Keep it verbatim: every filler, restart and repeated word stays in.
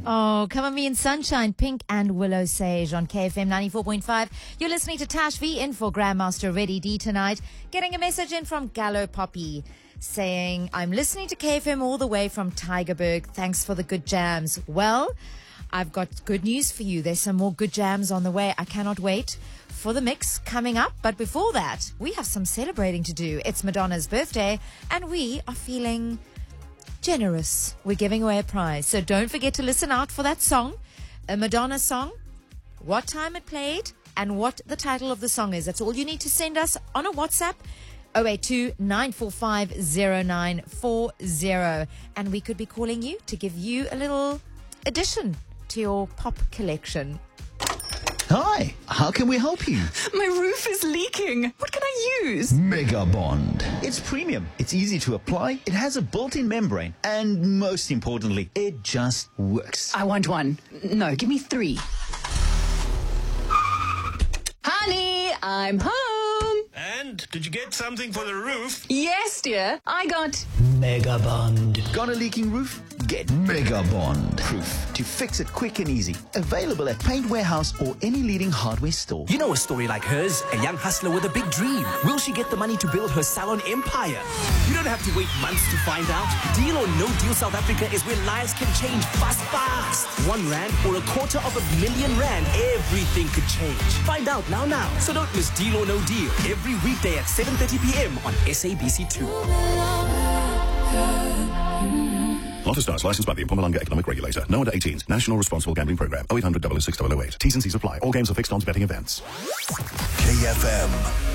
Oh, Cover Me in Sunshine, Pink and Willow Sage on K F M ninety-four point five. You're listening to Tash V in for Grandmaster Reddy D tonight. Getting a message in from Gallo Poppy saying, I'm listening to K F M all the way from Tygerberg. Thanks for the good jams. Well, I've got good news for you. There's some more good jams on the way. I cannot wait for the mix coming up. But before that, we have some celebrating to do. It's Madonna's birthday, and we are feeling generous. We're giving away a prize. So don't forget to listen out for that song, a Madonna song, what time it played, and what the title of the song is. That's all you need to send us on a WhatsApp, zero eight two, nine four five, zero nine four zero. And we could be calling you to give you a little addition to your pop collection. Hi, how can we help you? My roof is leaking. What can I use? Mega Bond. It's premium, it's easy to apply, it has a built-in membrane, and most importantly, it just works. I want one. No, give me three. Honey, I'm home. And did you get something for the roof? Yes, dear. I got Mega Bond. Got a leaking roof? Get Mega Bond. Proof to fix it quick and easy. Available at Paint Warehouse or any leading hardware store. You know a story like hers, a young hustler with a big dream. Will she get the money to build her salon empire? You don't have to wait months to find out. Deal or No Deal South Africa is where lives can change fast, fast. One rand or a quarter of a million rand, everything could change. Find out now, now. So don't miss Deal or No Deal every weekday at seven thirty p.m. on S A B C two. Lotto Stars, licensed by the Mpumalanga Economic Regulator. No under eighteens. National Responsible Gambling Program. oh eight hundred, double oh six, double oh eight. T's and C's apply. All games are fixed odds betting events. K F M.